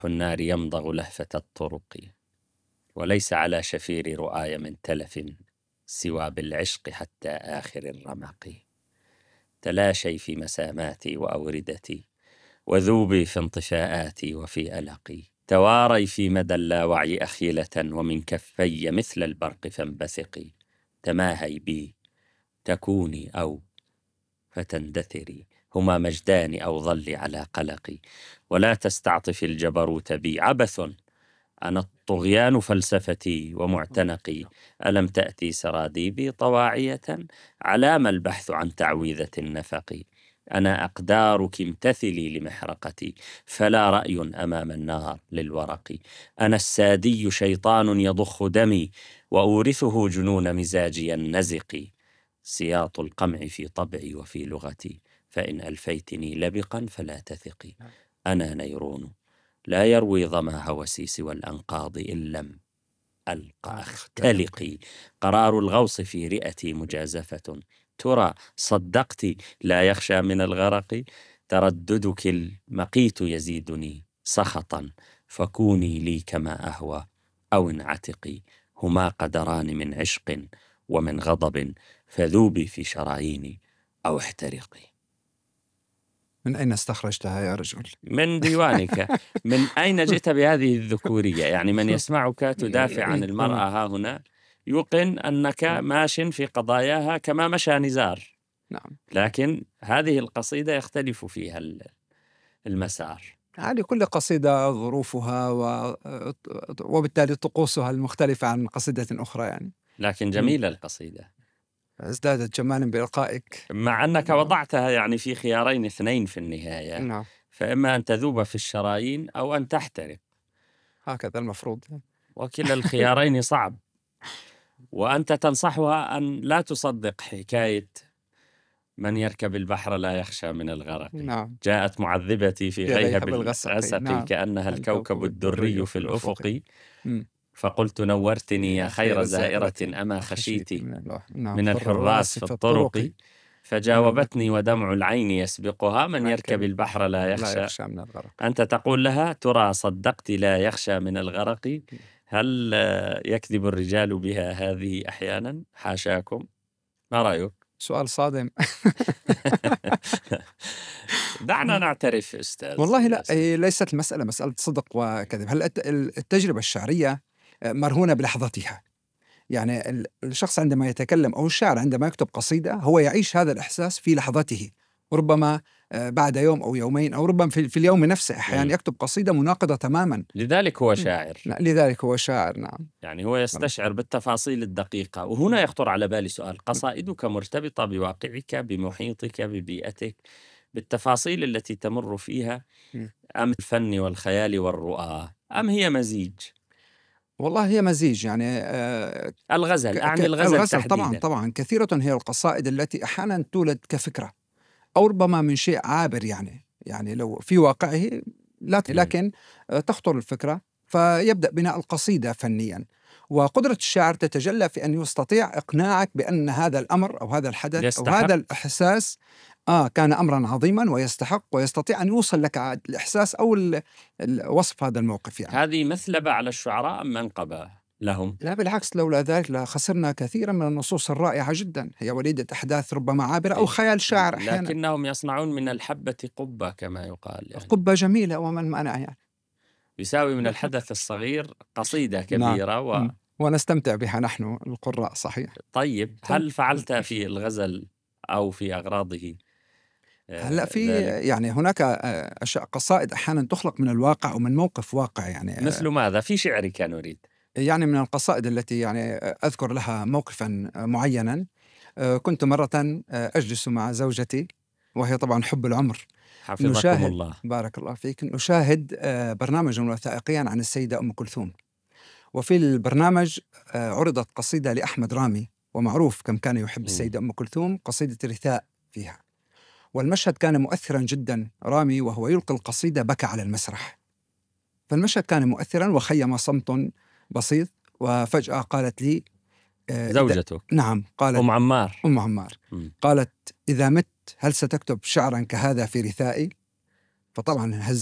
النار يمضغ لهفة الطرق، وليس على شفير رؤاي من تلف سوى بالعشق حتى آخر الرمق. تلاشي في مساماتي وأوردتي، وذوبي في انطفاءاتي وفي ألقي. تواري في مدى اللاوعي أخيلة، ومن كفي مثل البرق فانبثقي. تماهي بي تكوني أو فتندثري، هما مجدان أو ظلي على قلقي. ولا تستعطف الجبروت بي، عبث أنا الطغيان فلسفتي ومعتنقي. ألم تأتي سراديبي طواعية، علام البحث عن تعويذة النفق. أنا أقدارك امتثلي لمحرقتي، فلا رأي أمام النار للورق. أنا السادي شيطان يضخ دمي، وأورثه جنون مزاجي النزق. سياط القمع في طبعي وفي لغتي، فإن ألفيتني لبقا فلا تثقي. أنا نيرون لا يروي ظما هوسي سوى الأنقاض، إن لم ألقى أختلقي. قرار الغوص في رئتي مجازفة، ترى صدقت لا يخشى من الغرق. ترددك المقيت يزيدني سخطا، فكوني لي كما أهوى أو انعتقي. هما قدران من عشق ومن غضب، فذوبي في شراييني أو احترقي. من أين استخرجتها يا رجل؟ من ديوانك. من أين جئت بهذه الذكورية؟ يعني من يسمعك تدافع عن المرأة ها هنا يوقن أنك ماش في قضاياها كما مشى نزار. نعم. لكن هذه القصيدة يختلف فيها المسار. يعني كل قصيدة ظروفها وبالتالي طقوسها المختلفة عن قصيدة أخرى يعني. لكن جميلة القصيدة، ازدادت جمالا بإلقائك، مع أنك وضعتها يعني في خيارين اثنين في النهاية. نعم. فإما أن تذوب في الشرايين أو أن تحترق، هكذا المفروض. وكلا الخيارين صعب. وأنت تنصحها أن لا تصدق حكاية من يركب البحر لا يخشى من الغرق. نعم. جاءت معذبتي في غيهب الغسق، نعم. كأنها الكوكب الدري في الأفق. فقلت نورتني يا خير زائرة، أما خشيتي من الحراس في الطرق. فجاوبتني ودمع العين يسبقها، من يركب البحر لا يخشى من الغرق. أنت تقول لها ترى صدقت لا يخشى من الغرق. هل يكذب الرجال بها هذه أحيانا؟ حاشاكم. ما رأيك؟ سؤال صادم. دعنا نعترف أستاذ. والله لا، ليست المسألة مسألة صدق وكذب. هل التجربة الشعرية مرهونة بلحظتها؟ يعني الشخص عندما يتكلم أو الشاعر عندما يكتب قصيدة هو يعيش هذا الإحساس في لحظته، وربما بعد يوم أو يومين أو ربما في اليوم نفسه أحيانا يكتب قصيدة مناقضة تماما. لذلك هو شاعر. لذلك هو شاعر، نعم. يعني هو يستشعر بالتفاصيل الدقيقة. وهنا يخطر على بالي سؤال: قصائدك مرتبطة بواقعك، بمحيطك، ببيئتك، بالتفاصيل التي تمر فيها، أم الفن والخيال والرؤى، أم هي مزيج؟ والله هي مزيج يعني. الغزل، أعني الغزل تحديداً. طبعا كثيرة هي القصائد التي أحيانا تولد كفكرة أو ربما من شيء عابر، يعني لو في واقعه لكن تخطر الفكرة فيبدأ بناء القصيدة فنيا. وقدرة الشاعر تتجلى في أن يستطيع إقناعك بأن هذا الأمر أو هذا الحدث يستحق. أو هذا الإحساس كان أمرا عظيما ويستحق، ويستطيع أن يوصل لك الإحساس أو وصف هذا الموقف يعني. هذه مثلبة على الشعراء أم منقبة لهم؟ لا بالعكس، لولا ذلك لخسرنا كثيرا من النصوص الرائعة جدا، هي وليدة أحداث ربما عابرة أو خيال شاعر أحيانا. لكنهم يصنعون من الحبة قبة كما يقال يعني. قبة جميلة، ومن مانع يعني. يساوي من الحدث الصغير قصيدة كبيرة. نعم. ونستمتع بها نحن القراء، صحيح. طيب هل فعلت في الغزل أو في أغراضه؟ هلا في يعني هناك أشياء قصائد أحيانا تخلق من الواقع أو من موقف واقع يعني. مثل ماذا؟ في شعرك نريد. يعني من القصائد التي يعني أذكر لها موقفا معينا. كنت مرة أجلس مع زوجتي وهي طبعا حب العمر، حفظكم الله. بارك الله فيك. نشاهد برنامجا وثائقيا عن السيدة أم كلثوم، وفي البرنامج عرضت قصيدة لأحمد رامي، ومعروف كم كان يحب السيدة أم كلثوم، قصيدة رثاء فيها. والمشهد كان مؤثرا جدا. رامي وهو يلقي القصيدة بكى على المسرح، فالمشهد كان مؤثرا وخيم صمت بسيط. وفجأة قالت لي زوجته. نعم، قالت أم عمار. قالت: إذا مت هل ستكتب شعرا كهذا في رثائي؟ فطبعا هز